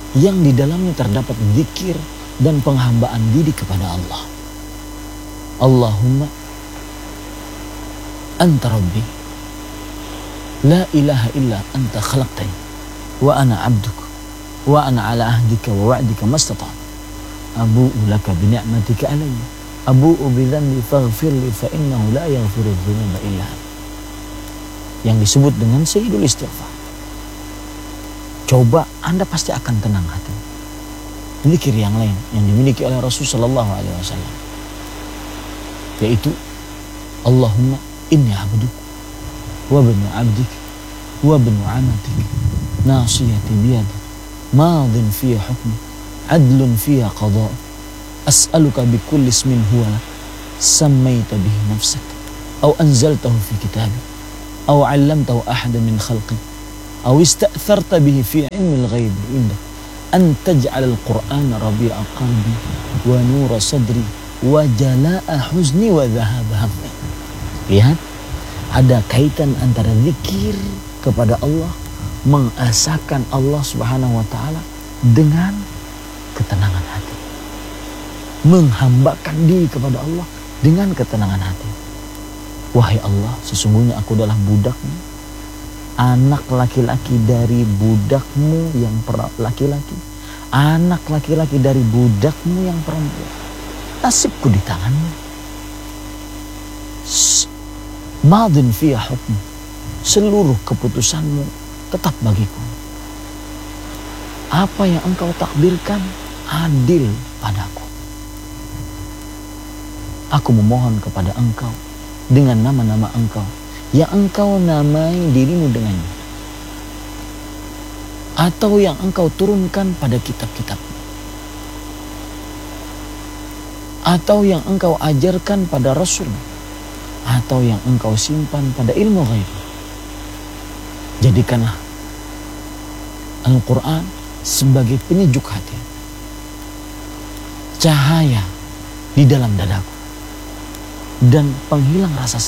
yang di dalamnya terdapat zikir dan penghambaan diri kepada Allah. Allahumma anta rabbi la ilaha illa anta khalaqtani wa ana abduka wa ana ala ahdika wa wa'dika mastata'tu abu'u laka bi ni'matika alayya abu'u bi dhanbi faghfirli fa innahu la yaghfiru dhunuba illa anta, yang disebut dengan Sayyidul Istighfar. Coba Anda pasti akan tenang hati. Zikir yang lain yang dimiliki oleh Rasulullah sallallahu alaihi wasallam, yaitu Allahumma inni abduk wa ibnu abdik wa ibnu amatik nasiyati biyadik madin fiha hukmi adlun fiha qada as'aluka bikulli ismin huwa lak sammaita bihi nafsak aw anzaltahu fi kitabik aw 'allamtahu ahadan min khalqik aw ista'tharta bihi fi 'ilmi al-ghaib indak an taj'al al-Qur'ana rabi'a qalbi wa nura sadri wa jalaa huzni wa dhahaba hammi. Lihat, ada kaitan antara zikir kepada Allah, mengasahkan Allah Subhanahu wa taala dengan ketenangan hati. Menghambakan diri kepada Allah dengan ketenangan hati. Wahai Allah, sesungguhnya aku adalah budakmu, anak laki-laki dari budakmu yang laki-laki, anak laki-laki dari budakmu yang perempuan. Nasibku di tanganmu. Madin fiha hukmu, seluruh keputusanmu tetap bagiku. Apa yang engkau takdirkan adil padaku. Aku memohon kepada engkau dengan nama-nama engkau yang engkau namai dirimu dengannya, atau yang engkau turunkan pada kitab-kitabmu, atau yang engkau ajarkan pada Rasul, atau yang engkau simpan pada ilmu ghaib. Jadikanlah Al-Quran sebagai penyejuk hati, cahaya di dalam dadaku, dan penghilang rasa